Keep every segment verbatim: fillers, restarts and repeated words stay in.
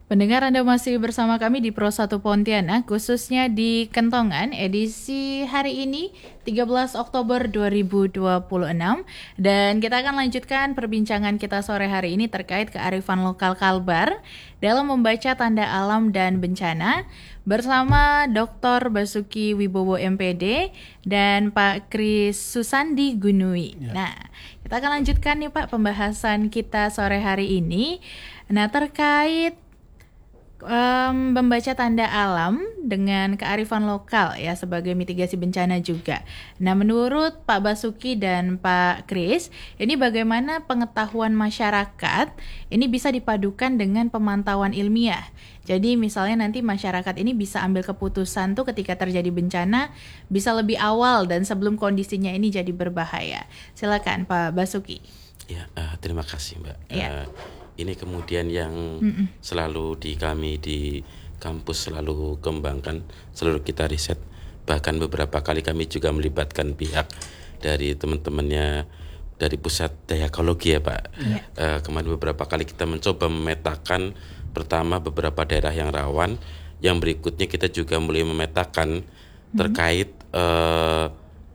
Pendengar, Anda masih bersama kami di Pro satu Pontianak, khususnya di Kentongan, edisi hari ini tiga belas Oktober dua ribu dua puluh enam. Dan kita akan lanjutkan perbincangan kita sore hari ini terkait kearifan lokal Kalbar dalam membaca tanda alam dan bencana bersama doktor Basuki Wibowo M Pd dan Pak Kris Susandi Gunui. Ya. Nah, kita akan lanjutkan nih Pak pembahasan kita sore hari ini. Nah, terkait Um, membaca tanda alam dengan kearifan lokal ya sebagai mitigasi bencana juga. Nah, menurut Pak Basuki dan Pak Kris, ini bagaimana pengetahuan masyarakat ini bisa dipadukan dengan pemantauan ilmiah. Jadi misalnya nanti masyarakat ini bisa ambil keputusan tuh ketika terjadi bencana bisa lebih awal dan sebelum kondisinya ini jadi berbahaya. Silakan Pak Basuki. Ya, uh, terima kasih Mbak. Ya. Uh, Ini kemudian yang Mm-mm. selalu di kami di kampus selalu kembangkan, selalu kita riset. Bahkan beberapa kali kami juga melibatkan pihak dari teman-temannya dari pusat diakologi ya Pak. Yeah. Uh, kemarin beberapa kali kita mencoba memetakan pertama beberapa daerah yang rawan. Yang berikutnya kita juga mulai memetakan Mm-hmm. terkait uh,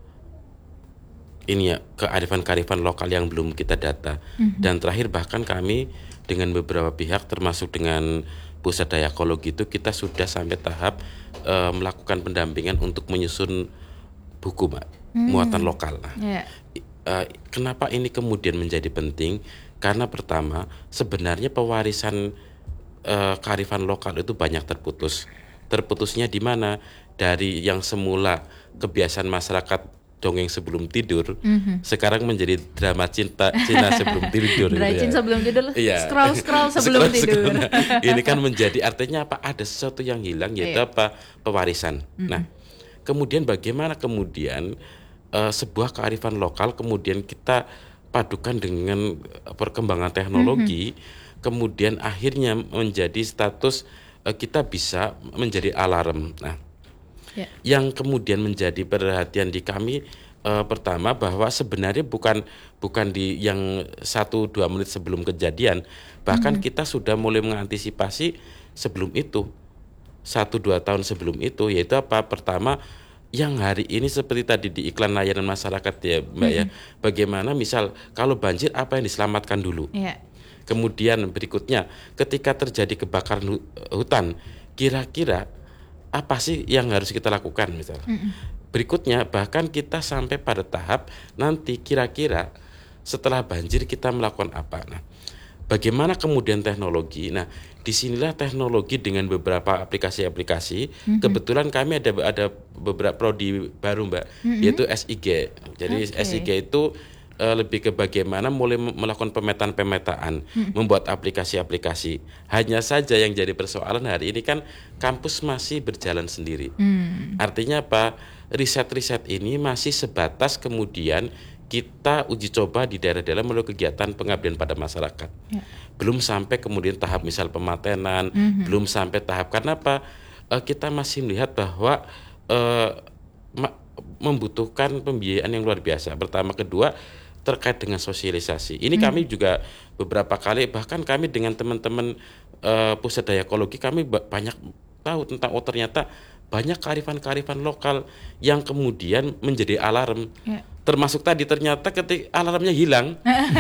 ini ya kearifan-kearifan lokal yang belum kita data. Mm-hmm. Dan terakhir bahkan kami dengan beberapa pihak termasuk dengan pusat diakologi itu kita sudah sampai tahap uh, melakukan pendampingan untuk menyusun buku Mbak, hmm. muatan lokal. Nah, yeah. uh, kenapa ini kemudian menjadi penting? Karena pertama sebenarnya pewarisan uh, kearifan lokal itu banyak terputus. Terputusnya di mana? Dari yang semula kebiasaan masyarakat dongeng sebelum tidur, mm-hmm. sekarang menjadi drama cinta Cina sebelum tidur. Drama gitu ya. sebelum tidur, iya. scroll scroll sebelum scroll, tidur. Scroll. Nah, ini kan menjadi artinya apa? Ada sesuatu yang hilang, yaitu iya. apa? Pewarisan. Mm-hmm. Nah, kemudian bagaimana kemudian uh, sebuah kearifan lokal kemudian kita padukan dengan perkembangan teknologi, mm-hmm. kemudian akhirnya menjadi status uh, kita bisa menjadi alarm. Nah. Yeah. Yang kemudian menjadi perhatian di kami uh, pertama bahwa sebenarnya bukan bukan di yang satu dua menit sebelum kejadian, bahkan mm-hmm. kita sudah mulai mengantisipasi sebelum itu satu dua tahun sebelum itu, yaitu apa? Pertama yang hari ini seperti tadi di iklan layanan masyarakat ya Mbak mm-hmm. ya, bagaimana misal kalau banjir apa yang diselamatkan dulu, yeah. kemudian berikutnya ketika terjadi kebakaran hutan kira-kira apa sih yang harus kita lakukan misalnya. Mm-mm. Berikutnya bahkan kita sampai pada tahap nanti kira-kira setelah banjir kita melakukan apa. Nah, bagaimana kemudian teknologi? Nah, disinilah teknologi dengan beberapa aplikasi-aplikasi. Mm-hmm. Kebetulan kami ada ada beberapa prodi baru Mbak, mm-hmm. yaitu S I G. Jadi okay. S I G itu Uh, lebih ke bagaimana mulai melakukan pemetaan-pemetaan, hmm. membuat aplikasi-aplikasi. Hanya saja yang jadi persoalan hari ini kan kampus masih berjalan sendiri. Hmm. Artinya apa? Riset-riset ini masih sebatas kemudian kita uji coba di daerah-daerah melalui kegiatan pengabdian pada masyarakat. Ya. Belum sampai kemudian tahap misal pematenan, hmm. belum sampai tahap karena apa? Uh, kita masih melihat bahwa uh, ma- membutuhkan pembiayaan yang luar biasa. Pertama, kedua terkait dengan sosialisasi. Ini hmm. kami juga beberapa kali bahkan kami dengan teman-teman uh, pusat diakologi kami banyak tahu tentang oh ternyata banyak kearifan-kearifan lokal yang kemudian menjadi alarm. Ya. Termasuk tadi ternyata ketika alarmnya hilang,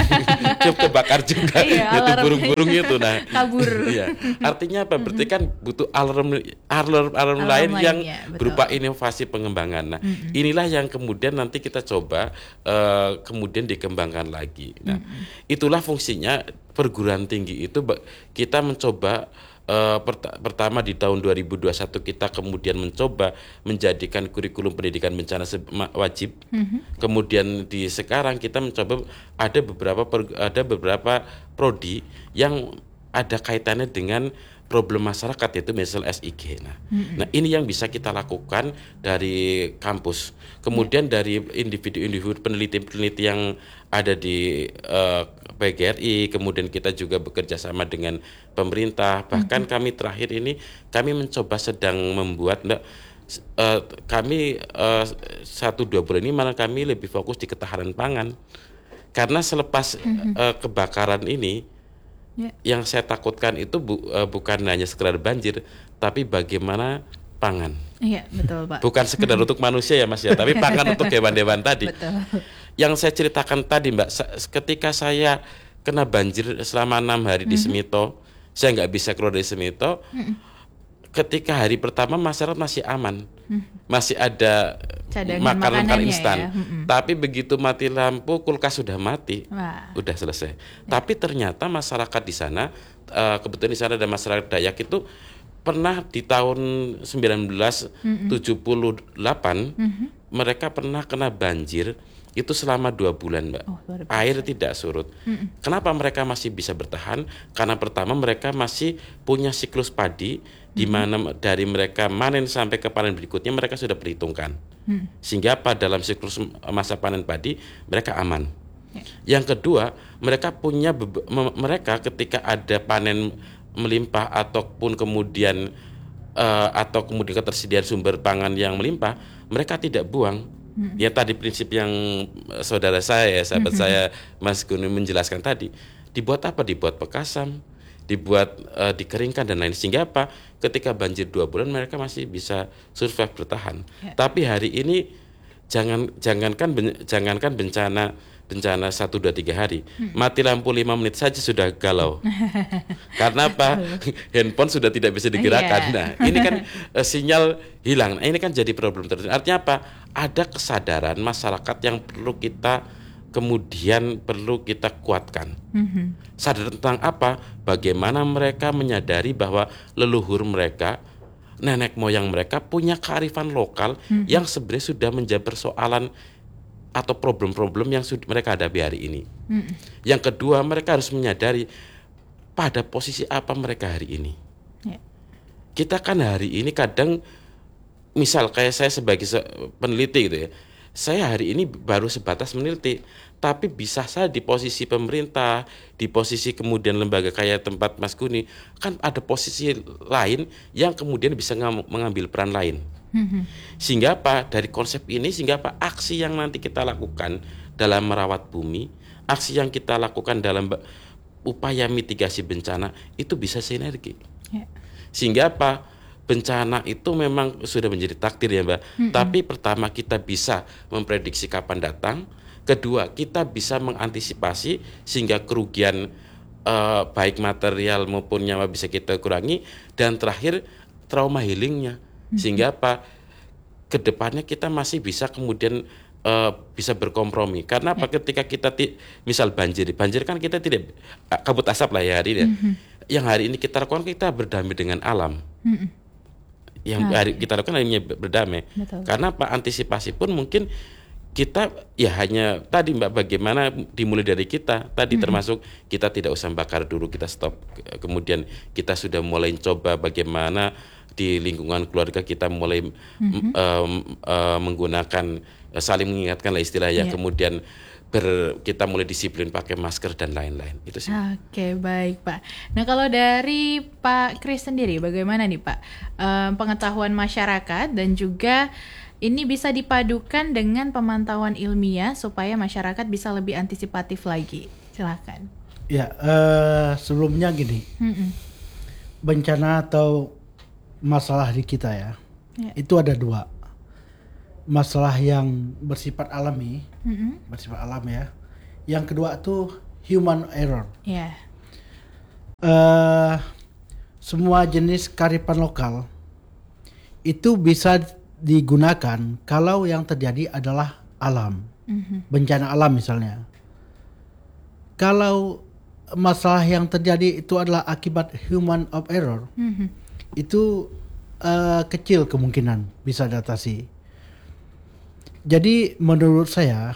kebakar juga iya, itu burung-burung itu. Nah, kabur. Iya. Artinya apa? Berarti kan butuh alarm alarm, alarm lain yang ya, berupa inovasi pengembangan. Nah, mm-hmm. inilah yang kemudian nanti kita coba uh, kemudian dikembangkan lagi. Nah, mm-hmm. itulah fungsinya perguruan tinggi itu kita mencoba. Uh, pert- pertama di tahun dua ribu dua puluh satu kita kemudian mencoba menjadikan kurikulum pendidikan bencana se- wajib. Mm-hmm. Kemudian di sekarang kita mencoba ada beberapa per- ada beberapa prodi yang ada kaitannya dengan problem masyarakat, yaitu misal S I G. Nah, mm-hmm. nah ini yang bisa kita lakukan dari kampus. Kemudian yeah. dari individu-individu peneliti-peneliti yang ada di uh, P G R I, kemudian kita juga bekerja sama dengan pemerintah. Bahkan mm-hmm. kami terakhir ini kami mencoba sedang membuat uh, kami uh, satu dua bulan ini malah kami lebih fokus di ketahanan pangan. Karena selepas mm-hmm. uh, kebakaran ini Ya. Yang saya takutkan itu bu, uh, bukan hanya sekedar banjir, tapi bagaimana pangan. Iya, betul Pak. Bukan sekedar untuk manusia ya Mas ya, tapi pangan untuk hewan-hewan tadi. Betul. Yang saya ceritakan tadi Mbak, ketika saya kena banjir selama enam hari di Semito, saya nggak bisa keluar dari Semito. Ketika hari pertama masyarakat masih aman, masih ada Cadangan makanan makanannya instan. ya. Mm-mm. Tapi begitu mati lampu, kulkas sudah mati, Wah. udah selesai. Tapi ternyata masyarakat di sana, uh, kebetulan di sana ada masyarakat Dayak itu pernah di tahun sembilan belas tujuh puluh delapan Mm-mm. mereka pernah kena banjir itu selama dua bulan Mbak. Oh, luar biasa. Air tidak surut. Mm-mm. Kenapa mereka masih bisa bertahan? Karena pertama mereka masih punya siklus padi di mana dari mereka manen sampai ke panen berikutnya mereka sudah perhitungkan. Mm. Sehingga pada dalam siklus masa panen padi mereka aman. Ya. Yang kedua, mereka punya bebe- me- mereka ketika ada panen melimpah ataupun kemudian eh, atau kemudian ketersediaan sumber pangan yang melimpah, mereka tidak buang. Hmm. Ya tadi prinsip yang eh, saudara saya, sahabat hmm. saya Mas Guni menjelaskan tadi, dibuat apa? Dibuat pekasam, dibuat eh, dikeringkan dan lain, sehingga apa? Ketika banjir dua bulan mereka masih bisa survive bertahan. Ya. Tapi hari ini jangan jangankan ben, jangankan bencana bencana satu dua tiga hari, hmm. mati lampu lima menit saja sudah galau. Karena apa? Handphone sudah tidak bisa digerakkan. Iya. Nah, ini kan uh, sinyal hilang. Nah, ini kan jadi problem terus. Artinya apa? Ada kesadaran masyarakat yang perlu kita kemudian perlu kita kuatkan. Mm-hmm. Sadar tentang apa? Bagaimana mereka menyadari bahwa leluhur mereka, nenek moyang mereka punya kearifan lokal mm-hmm. yang sebenarnya sudah menjadi persoalan atau problem-problem yang sudah mereka hadapi hari ini. Mm-hmm. Yang kedua, mereka harus menyadari pada posisi apa mereka hari ini. Yeah. Kita kan hari ini kadang, misal kayak saya sebagai peneliti gitu ya, saya hari ini baru sebatas meneliti, tapi bisa saya di posisi pemerintah, di posisi kemudian lembaga kayak tempat Mas Guni, kan ada posisi lain yang kemudian bisa ngam- mengambil peran lain. Mm-hmm. Sehingga apa? Dari konsep ini, sehingga apa? Aksi yang nanti kita lakukan dalam merawat bumi, aksi yang kita lakukan dalam upaya mitigasi bencana, itu bisa sinergi. Yeah. Sehingga apa? Bencana itu memang sudah menjadi takdir ya Mbak. Mm-hmm. Tapi pertama kita bisa memprediksi kapan datang. Kedua, kita bisa mengantisipasi sehingga kerugian eh, baik material maupun nyawa bisa kita kurangi. Dan terakhir, trauma healingnya. Mm-hmm. Sehingga apa? Kedepannya kita masih bisa kemudian eh, bisa berkompromi. Karena apa? Yeah. Ketika kita ti- misal banjir, banjir kan kita tidak kabut asap lah ya hari ini. Mm-hmm. Yang hari ini kita lakukan, kita berdamai dengan alam. Mm-hmm. Yang ah, hari kita lakukan hanya berdamai. Betul. Karena apa? Antisipasi pun mungkin kita ya hanya tadi Mbak, bagaimana dimulai dari kita tadi, mm-hmm. termasuk kita tidak usah bakar dulu, kita stop. Kemudian kita sudah mulai coba bagaimana di lingkungan keluarga kita mulai mm-hmm. um, uh, menggunakan uh, saling mengingatkan lah istilahnya. Yeah. Kemudian ber, kita mulai disiplin pakai masker dan lain-lain. Itu sih. Oke, baik Pak. Nah, kalau dari Pak Kris sendiri bagaimana nih Pak? Um, pengetahuan masyarakat dan juga ini bisa dipadukan dengan pemantauan ilmiah supaya masyarakat bisa lebih antisipatif lagi. Silakan. Ya, uh, sebelumnya gini. Mm-mm. Bencana atau masalah di kita ya, ya. Itu ada dua. Masalah yang bersifat alami, mm-hmm. bersifat alam ya. Yang kedua tuh human error. Yeah. Uh, semua jenis kearifan lokal itu bisa digunakan kalau yang terjadi adalah alam, mm-hmm. bencana alam misalnya. Kalau masalah yang terjadi itu adalah akibat human of error, mm-hmm. itu uh, kecil kemungkinan bisa diatasi. Jadi menurut saya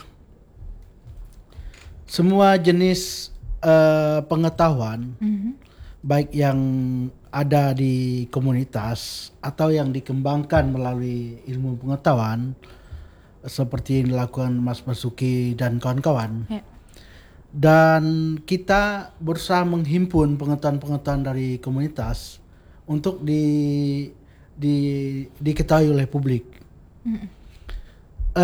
semua jenis uh, pengetahuan, mm-hmm. baik yang ada di komunitas atau yang dikembangkan melalui ilmu pengetahuan seperti yang dilakukan Mas Basuki dan kawan-kawan, yeah. dan kita berusaha menghimpun pengetahuan-pengetahuan dari komunitas untuk di, di diketahui oleh publik. Mm-hmm.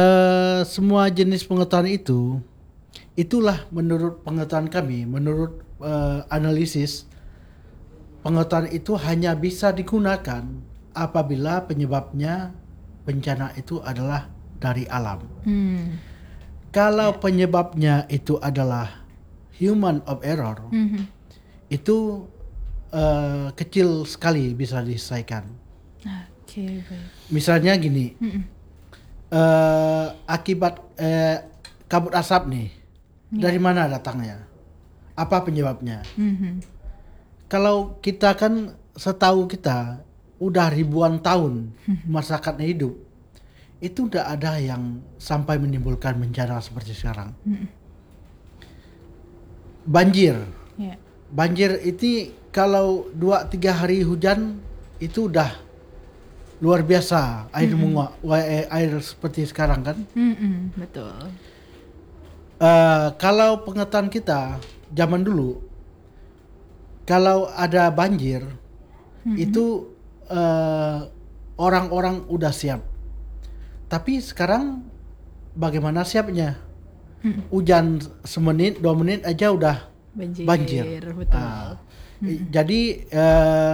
Uh, semua jenis pengetahuan itu, itulah menurut pengetahuan kami, menurut uh, analisis, pengetahuan itu hanya bisa digunakan apabila penyebabnya bencana itu adalah dari alam. Hmm. Kalau yeah. penyebabnya itu adalah human of error, mm-hmm. itu uh, kecil sekali bisa diselesaikan. Okay, baik. Misalnya gini, mm-hmm. uh, akibat uh, kabut asap nih, yeah. dari mana datangnya? Apa penyebabnya? Mm-hmm. Kalau kita kan setahu kita udah ribuan tahun masyarakatnya hidup, itu udah ada yang sampai menimbulkan bencana seperti sekarang. Mm-hmm. Banjir, yeah. banjir itu kalau dua tiga hari hujan itu udah luar biasa air mm-hmm. menguap, air seperti sekarang kan. Mm-hmm. Betul. Uh, kalau pengetahuan kita zaman dulu, kalau ada banjir mm-hmm. itu uh, orang-orang udah siap. Tapi sekarang bagaimana siapnya? Hmm. Hujan semenit, dua menit aja udah banjir. banjir. Betul. Uh, hmm. Jadi uh,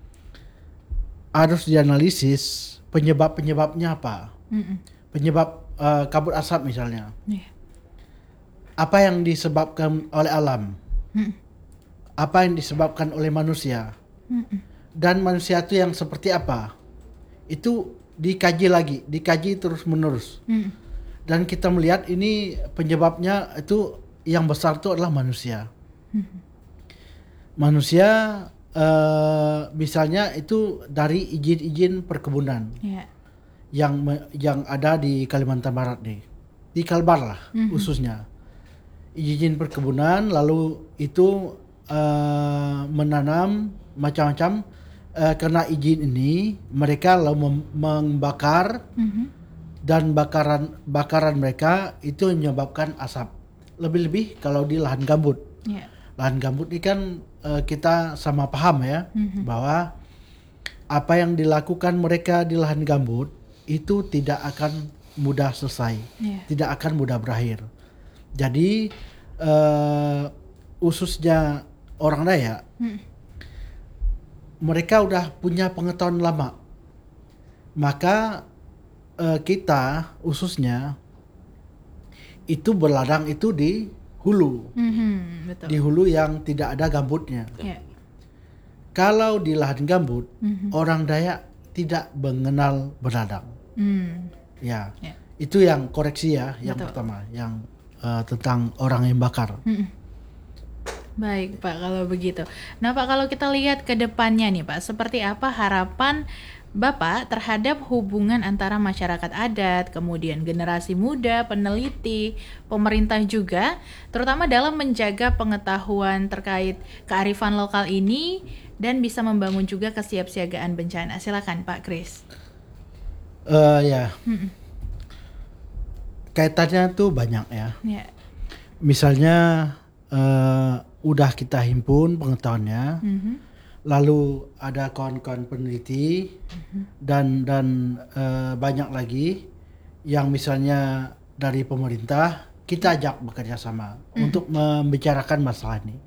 harus dianalisis penyebab-penyebabnya apa. Hmm. Penyebab uh, kabut asap misalnya. Yeah. Apa yang disebabkan oleh alam? Hmm. Apa yang disebabkan oleh manusia? Hmm. Dan manusia itu yang seperti apa? Itu dikaji lagi, dikaji terus menerus, hmm. dan kita melihat ini penyebabnya itu yang besar itu adalah manusia. Hmm. Manusia uh, misalnya itu dari izin-izin perkebunan yeah. yang yang ada di Kalimantan Barat nih, di Kalbar lah hmm. khususnya, izin perkebunan, lalu itu uh, menanam macam-macam. Uh, karena izin ini mereka lalu membakar mm-hmm. dan bakaran bakaran mereka itu menyebabkan asap. Lebih-lebih kalau di lahan gambut. Yeah. Lahan gambut ini kan uh, kita sama paham ya mm-hmm. bahwa apa yang dilakukan mereka di lahan gambut itu tidak akan mudah selesai, yeah. tidak akan mudah berakhir. Jadi uh, khususnya orang Dayak. Mm. Mereka udah punya pengetahuan lama, maka uh, kita khususnya itu berladang itu di hulu, mm-hmm, betul. Di hulu yang tidak ada gambutnya. Yeah. Kalau di lahan gambut, mm-hmm. orang Dayak tidak mengenal berladang. Mm. Ya, yeah. Itu yang koreksi ya, yang betul. Pertama, yang uh, tentang orang yang bakar. Mm-hmm. Baik Pak, kalau begitu. Nah Pak, kalau kita lihat ke depannya nih Pak, seperti apa harapan Bapak terhadap hubungan antara masyarakat adat, kemudian generasi muda, peneliti, pemerintah juga, terutama dalam menjaga pengetahuan terkait kearifan lokal ini dan bisa membangun juga kesiapsiagaan bencana. Silakan Pak Kris. Uh, ya, hmm. kaitannya tuh banyak ya. Yeah. Misalnya uh, udah kita himpun pengetahuannya, mm-hmm. lalu ada kawan-kawan peneliti mm-hmm. dan dan uh, banyak lagi yang misalnya dari pemerintah kita ajak bekerja sama mm-hmm. untuk membicarakan masalah ini.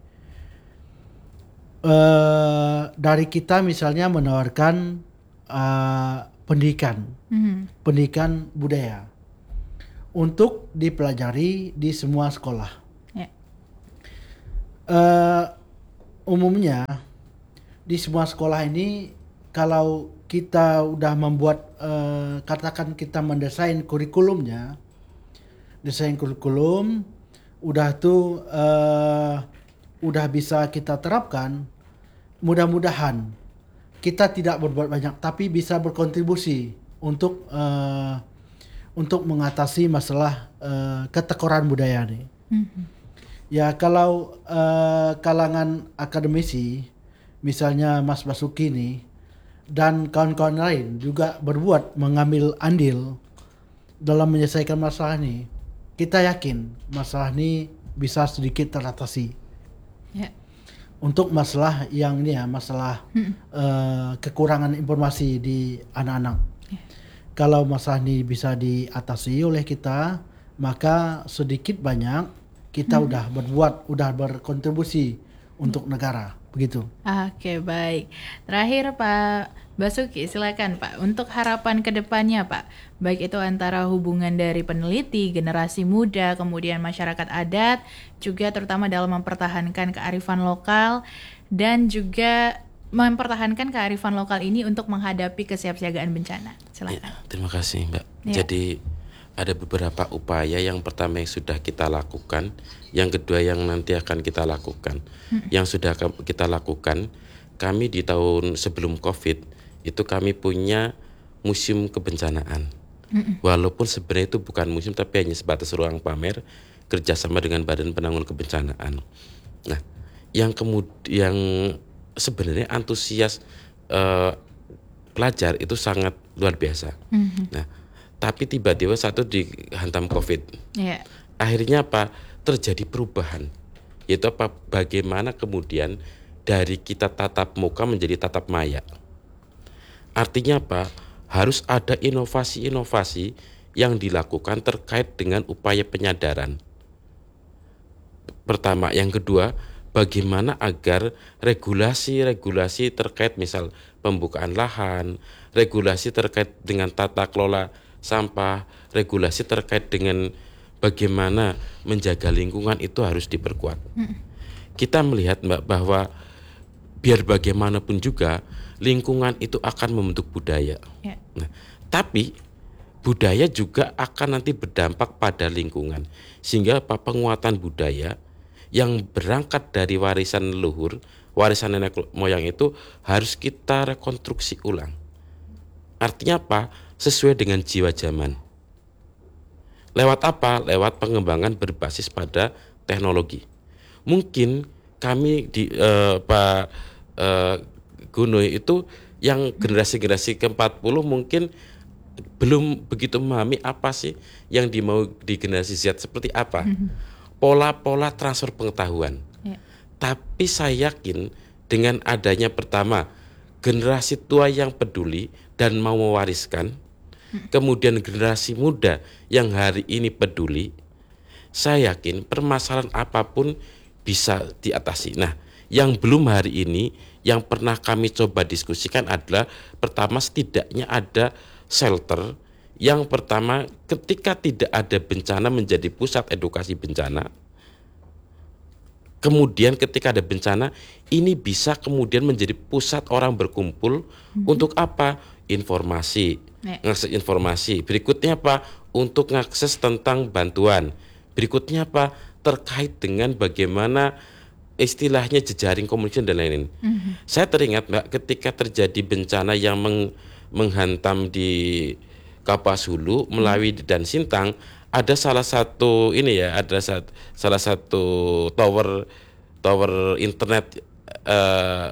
Uh, dari kita misalnya menawarkan uh, pendidikan, mm-hmm. pendidikan budaya untuk dipelajari di semua sekolah. Uh, umumnya di semua sekolah ini kalau kita udah membuat uh, katakan kita mendesain kurikulumnya, desain kurikulum udah tuh uh, udah bisa kita terapkan, mudah-mudahan kita tidak berbuat banyak tapi bisa berkontribusi untuk uh, untuk mengatasi masalah uh, ketekoran budaya nih. Mm-hmm. Ya kalau uh, kalangan akademisi, misalnya Mas Basuki nih, dan kawan-kawan lain juga berbuat mengambil andil dalam menyelesaikan masalah ini, kita yakin masalah ini bisa sedikit teratasi. Yeah. Untuk masalah yang ini ya, masalah hmm. uh, kekurangan informasi di anak-anak. Yeah. Kalau masalah ini bisa diatasi oleh kita, maka sedikit banyak kita hmm. udah berbuat, udah berkontribusi untuk negara, begitu. Oke, baik. Terakhir Pak Basuki, silakan Pak. Untuk harapan ke depannya Pak, baik itu antara hubungan dari peneliti, generasi muda, kemudian masyarakat adat, juga terutama dalam mempertahankan kearifan lokal, dan juga mempertahankan kearifan lokal ini untuk menghadapi kesiapsiagaan bencana. Silakan. Ya, terima kasih Mbak. Ya. Jadi ada beberapa upaya. Yang pertama yang sudah kita lakukan, yang kedua yang nanti akan kita lakukan. Hmm. Yang sudah kita lakukan, kami di tahun sebelum COVID itu kami punya museum kebencanaan. Hmm. Walaupun sebenarnya itu bukan museum tapi hanya sebatas ruang pamer kerjasama dengan Badan Penanggulangan Kebencanaan. Nah, yang kemudian sebenarnya antusias uh, pelajar itu sangat luar biasa. Hmm. Nah, tapi tiba-tiba satu dihantam COVID. Yeah. Akhirnya apa? Terjadi perubahan. Yaitu apa? Bagaimana kemudian dari kita tatap muka menjadi tatap maya. Artinya apa? Harus ada inovasi-inovasi yang dilakukan terkait dengan upaya penyadaran. Pertama, yang kedua, bagaimana agar regulasi-regulasi terkait misal pembukaan lahan, regulasi terkait dengan tata kelola sampah, regulasi terkait dengan bagaimana menjaga lingkungan itu harus diperkuat. Hmm. Kita melihat Mbak bahwa biar bagaimanapun juga lingkungan itu akan membentuk budaya. Yeah. Nah, tapi budaya juga akan nanti berdampak pada lingkungan. Sehingga apa, penguatan budaya yang berangkat dari warisan leluhur, warisan nenek moyang itu harus kita rekonstruksi ulang. Artinya apa? Sesuai dengan jiwa zaman. Lewat apa? Lewat pengembangan berbasis pada teknologi. Mungkin kami di eh, Pak eh, Gunoy itu yang generasi-generasi ke empat puluh mungkin belum begitu memahami apa sih yang dimau di generasi Z seperti apa. Pola-pola transfer pengetahuan. Ya. Tapi saya yakin dengan adanya pertama generasi tua yang peduli dan mau mewariskan, kemudian generasi muda yang hari ini peduli, saya yakin permasalahan apapun bisa diatasi. Nah, yang belum hari ini, yang pernah kami coba diskusikan adalah pertama setidaknya ada shelter. Yang pertama, ketika tidak ada bencana menjadi pusat edukasi bencana. Kemudian ketika ada bencana, ini bisa kemudian menjadi pusat orang berkumpul hmm. untuk apa? Informasi. Ngakses informasi. Berikutnya apa? Untuk ngakses tentang bantuan. Berikutnya apa? Terkait dengan bagaimana istilahnya jejaring komunikasi dan lain-lain. Mm-hmm. Saya teringat Mbak ketika terjadi bencana yang meng, menghantam di Kapuas Hulu, Melawi mm-hmm. dan Sintang, ada salah satu ini ya, ada sat, salah satu tower tower internet uh,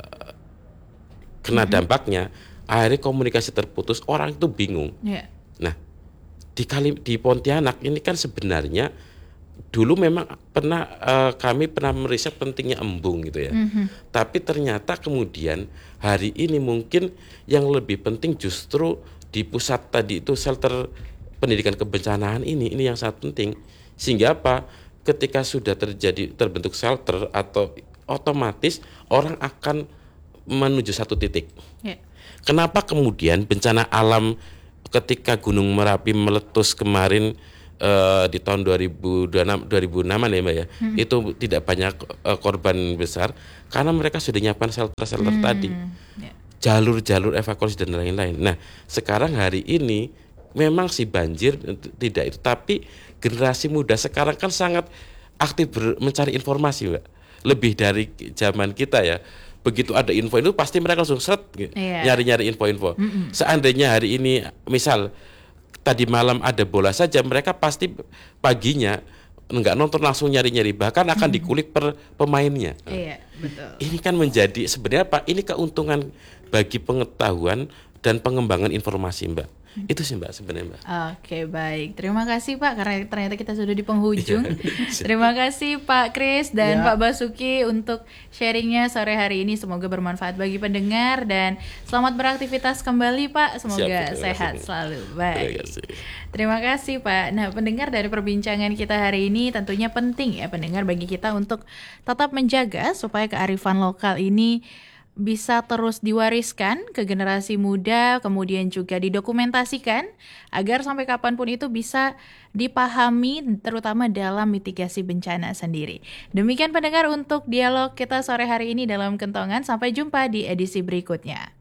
kena mm-hmm. dampaknya. Akhirnya komunikasi terputus, orang itu bingung. Yeah. Nah, di Kali di Pontianak ini kan sebenarnya dulu memang pernah uh, kami pernah meriset pentingnya embung gitu ya. Mm-hmm. Tapi ternyata kemudian hari ini mungkin yang lebih penting justru di pusat tadi itu shelter pendidikan kebencanaan ini ini yang sangat penting. Sehingga apa? Ketika sudah terjadi terbentuk shelter atau otomatis orang akan menuju satu titik. Yeah. Kenapa kemudian bencana alam ketika Gunung Merapi meletus kemarin uh, di tahun dua ribu enam ya Mbak ya, hmm. itu tidak banyak uh, korban besar karena mereka sudah nyiapkan shelter-shelter hmm. tadi, yeah. jalur-jalur evakuasi dan lain-lain. Nah sekarang hari ini memang si banjir tidak itu, tapi generasi muda sekarang kan sangat aktif ber- mencari informasi Mbak, lebih dari zaman kita ya. Begitu ada info itu pasti mereka langsung seret yeah. nyari-nyari info-info. Mm-mm. Seandainya hari ini misal tadi malam ada bola saja, mereka pasti paginya enggak nonton langsung nyari-nyari, bahkan akan mm-hmm. dikulik per pemainnya. Iya, betul. Ini kan menjadi sebenarnya apa? Ini keuntungan bagi pengetahuan dan pengembangan informasi Mbak. Itu sih Mbak sebenarnya Mbak. Oke, baik. Terima kasih Pak, karena ternyata kita sudah di penghujung. Terima kasih Pak Kris dan Ya. Pak Basuki untuk sharingnya sore hari ini. Semoga bermanfaat bagi pendengar dan selamat beraktivitas kembali Pak. Semoga Siap, terima sehat kasih. selalu. Terima Baik. kasih. Terima kasih Pak. Nah, pendengar, dari perbincangan kita hari ini tentunya penting ya pendengar bagi kita untuk tetap menjaga supaya kearifan lokal ini bisa terus diwariskan ke generasi muda, kemudian juga didokumentasikan agar sampai kapanpun itu bisa dipahami, terutama dalam mitigasi bencana sendiri. Demikian pendengar untuk dialog kita sore hari ini dalam Kentongan. Sampai jumpa di edisi berikutnya.